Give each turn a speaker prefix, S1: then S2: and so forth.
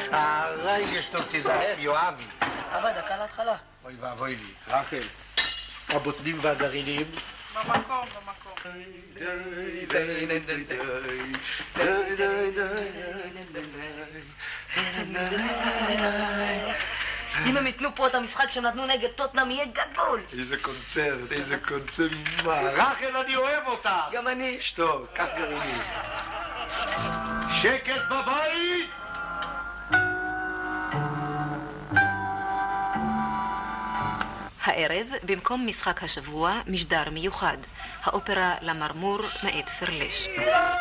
S1: רגש טוב, תיזהר, יואבי.
S2: אבא, דקה להתחלה.
S1: אוי ואבוי לי. רחל, הבוטנים והגרעינים?
S3: במקום.
S2: אם הם ייתנו פה את המשחק שהם נתנו נגד טוטנהאם יהיה גדול.
S1: איזה קונצרט. רחל, אני אוהב אותך.
S2: גם אני.
S1: שתוק, קח גרעינים. שקט בבית!
S4: הערב, במקום משחק השבוע, משדר מיוחד, האופרה למרמור מאת פרלש.